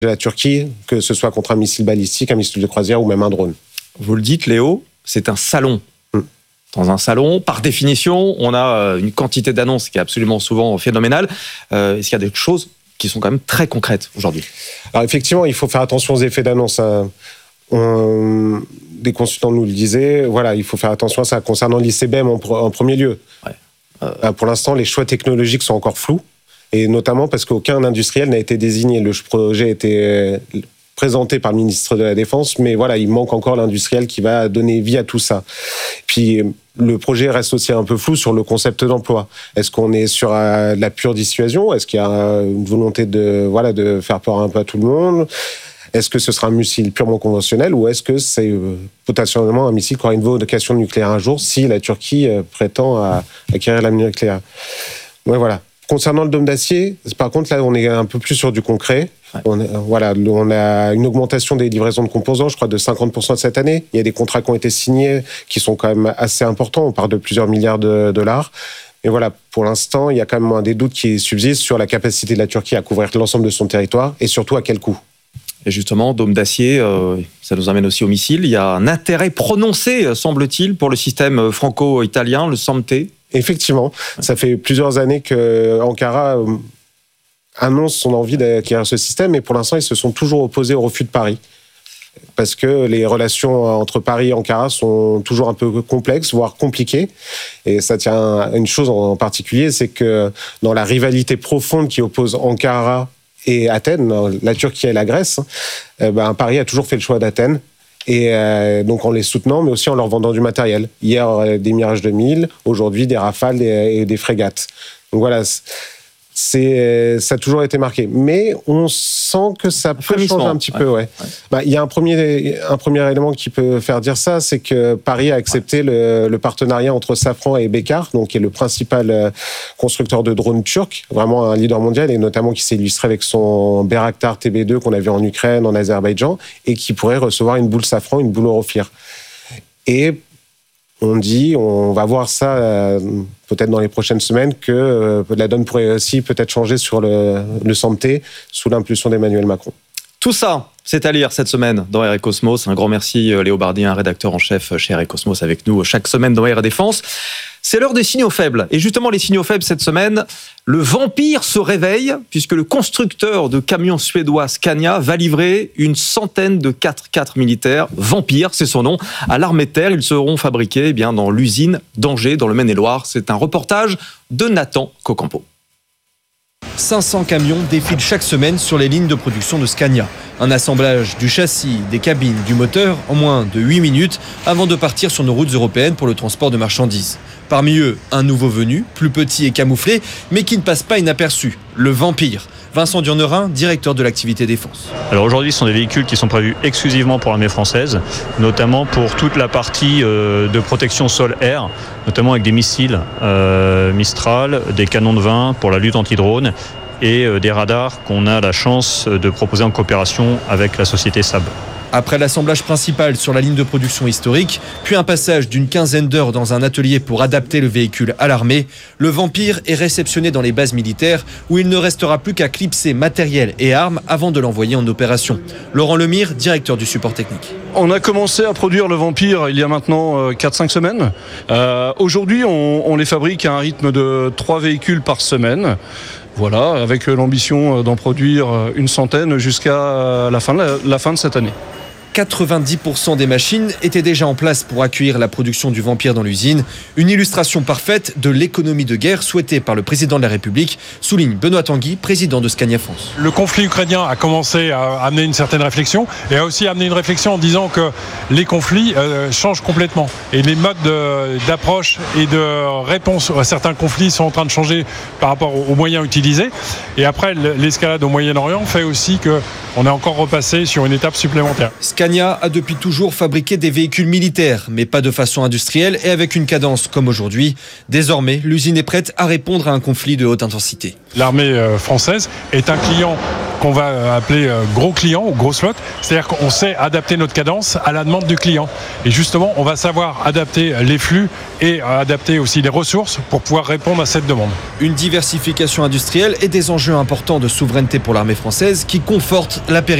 de la Turquie, que ce soit contre un missile balistique, un missile de croisière ou même un drone. Vous le dites, Léo, c'est un salon. Dans un salon, par définition, on a une quantité d'annonces qui est absolument souvent phénoménale. Est-ce qu'il y a des choses qui sont quand même très concrètes aujourd'hui? Alors effectivement, il faut faire attention aux effets d'annonce. Des consultants nous le disaient. Voilà, il faut faire attention à ça concernant l'ICBM en premier lieu. Ouais. Pour l'instant, les choix technologiques sont encore flous. Et notamment parce qu'aucun industriel n'a été désigné. Le projet a été présenté par le ministre de la Défense, mais voilà, il manque encore l'industriel qui va donner vie à tout ça. Puis le projet reste aussi un peu flou sur le concept d'emploi. Est-ce qu'on est sur la pure dissuasion? Est-ce qu'il y a une volonté de faire peur un peu à tout le monde? Est-ce que ce sera un missile purement conventionnel ou est-ce que c'est potentiellement un missile qui aura une vocation nucléaire un jour si la Turquie prétend à acquérir l'arme nucléaire? Ouais, voilà. Concernant le dôme d'acier, par contre, là, on est un peu plus sur du concret. Ouais. On a une augmentation des livraisons de composants, je crois, de 50% cette année. Il y a des contrats qui ont été signés qui sont quand même assez importants. On parle de plusieurs milliards de dollars. Mais voilà, pour l'instant, il y a quand même des doutes qui subsistent sur la capacité de la Turquie à couvrir l'ensemble de son territoire et surtout à quel coût. Et justement, dôme d'acier, ça nous amène aussi au missile. Il y a un intérêt prononcé, semble-t-il, pour le système franco-italien, le SAMP. Effectivement, ça fait plusieurs années qu'Ankara annonce son envie d'acquérir ce système, et pour l'instant, ils se sont toujours opposés au refus de Paris. Parce que les relations entre Paris et Ankara sont toujours un peu complexes, voire compliquées. Et ça tient à une chose en particulier, c'est que dans la rivalité profonde qui oppose Ankara et Athènes, la Turquie et la Grèce, Paris a toujours fait le choix d'Athènes. Et donc en les soutenant, mais aussi en leur vendant du matériel. Hier, des Mirage 2000, aujourd'hui des Rafales et des frégates. Donc voilà, ça a toujours été marqué. Mais on sent que ça peut changer un petit peu. Ouais. Il y a un premier élément qui peut faire dire ça, c'est que Paris a accepté le partenariat entre Safran et Baykar, donc qui est le principal constructeur de drones turcs, vraiment un leader mondial, et notamment qui s'est illustré avec son Bayraktar TB2 qu'on a vu en Ukraine, en Azerbaïdjan, et qui pourrait recevoir une boule Safran, une boule Euroflir. Et on va voir ça peut-être dans les prochaines semaines, que la donne pourrait aussi peut-être changer sur le SAMP sous l'impulsion d'Emmanuel Macron. Tout ça, c'est à lire cette semaine dans R&D Cosmos. Un grand merci Léo Bardi, un rédacteur en chef chez R&D Cosmos, avec nous chaque semaine dans R&D Défense. C'est l'heure des signaux faibles. Et justement, les signaux faibles cette semaine, le vampire se réveille puisque le constructeur de camions suédois Scania va livrer une centaine de 4x4 militaires. Vampire, c'est son nom, à l'armée de terre. Ils seront fabriqués dans l'usine d'Angers, dans le Maine-et-Loire. C'est un reportage de Nathan Cocampo. 500 camions défilent chaque semaine sur les lignes de production de Scania. Un assemblage du châssis, des cabines, du moteur en moins de 8 minutes avant de partir sur nos routes européennes pour le transport de marchandises. Parmi eux, un nouveau venu, plus petit et camouflé, mais qui ne passe pas inaperçu, le Vampire. Vincent Durnerin, directeur de l'activité défense. Alors aujourd'hui, ce sont des véhicules qui sont prévus exclusivement pour l'armée française, notamment pour toute la partie de protection sol-air, notamment avec des missiles Mistral, des canons de vin pour la lutte anti-drone et des radars qu'on a la chance de proposer en coopération avec la société Saab. Après l'assemblage principal sur la ligne de production historique, puis un passage d'une quinzaine d'heures dans un atelier pour adapter le véhicule à l'armée, le Vampire est réceptionné dans les bases militaires où il ne restera plus qu'à clipser matériel et armes avant de l'envoyer en opération. Laurent Lemire, directeur du support technique. On a commencé à produire le Vampire il y a maintenant 4-5 semaines. Aujourd'hui, on les fabrique à un rythme de 3 véhicules par semaine. Voilà, avec l'ambition d'en produire une centaine jusqu'à la fin de cette année. 90% des machines étaient déjà en place pour accueillir la production du Vampire dans l'usine. Une illustration parfaite de l'économie de guerre souhaitée par le président de la République, souligne Benoît Tanguy, président de Scania France. Le conflit ukrainien a commencé à amener une certaine réflexion et a aussi amené une réflexion en disant que les conflits changent complètement. Et les modes d'approche et de réponse à certains conflits sont en train de changer par rapport aux moyens utilisés. Et après, l'escalade au Moyen-Orient fait aussi qu'on est encore repassé sur une étape supplémentaire. Scania a depuis toujours fabriqué des véhicules militaires, mais pas de façon industrielle et avec une cadence comme aujourd'hui. Désormais, l'usine est prête à répondre à un conflit de haute intensité. L'armée française est un client qu'on va appeler gros client ou gros slot, c'est-à-dire qu'on sait adapter notre cadence à la demande du client. Et justement, on va savoir adapter les flux et adapter aussi les ressources pour pouvoir répondre à cette demande. Une diversification industrielle et des enjeux importants de souveraineté pour l'armée française qui confortent la pérennité